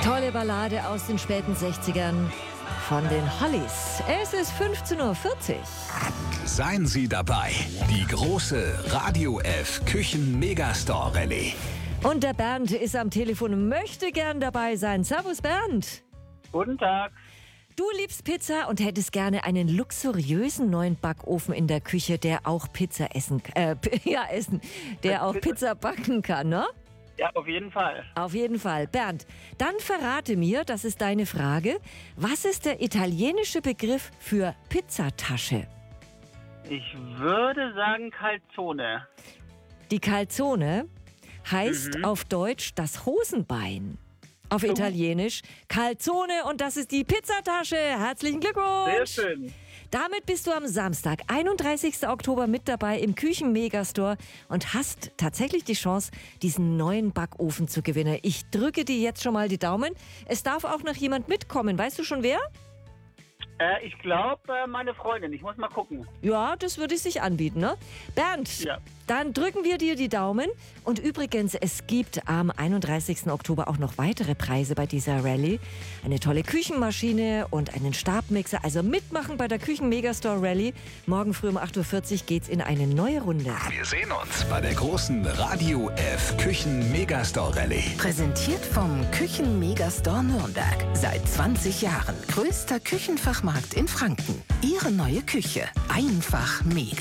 Tolle Ballade aus den späten 60ern von den Hollies. Es ist 15:40 Uhr. Seien Sie dabei. Die große Radio F Küchen Megastore Rallye. Und der Bernd ist am Telefon und möchte gern dabei sein. Servus Bernd. Guten Tag. Du liebst Pizza und hättest gerne einen luxuriösen neuen Backofen in der Küche, der auch Pizza der auch Pizza backen kann, ne? Ja, auf jeden Fall. Auf jeden Fall. Bernd, dann verrate mir, das ist deine Frage, was ist der italienische Begriff für Pizzatasche? Ich würde sagen Calzone. Die Calzone heißt auf Deutsch das Hosenbein. Auf Italienisch Calzone und das ist die Pizzatasche. Herzlichen Glückwunsch! Sehr schön. Damit bist du am Samstag, 31. Oktober mit dabei im Küchen-Megastore und hast tatsächlich die Chance, diesen neuen Backofen zu gewinnen. Ich drücke dir jetzt schon mal die Daumen. Es darf auch noch jemand mitkommen. Weißt du schon wer? Ich glaube, meine Freundin. Ich muss mal gucken. Ja, das würde sich anbieten, ne? Bernd, Ja. Dann drücken wir dir die Daumen. Und übrigens, es gibt am 31. Oktober auch noch weitere Preise bei dieser Rallye. Eine tolle Küchenmaschine und einen Stabmixer. Also mitmachen bei der Küchen-Megastore Rallye. Morgen früh um 8:40 Uhr geht's in eine neue Runde. Wir sehen uns bei der großen Radio F Küchen Megastore Rallye. Präsentiert vom Küchen Megastore Nürnberg. Seit 20 Jahren größter Küchenfachmarkt in Franken. Ihre neue Küche. Einfach mega.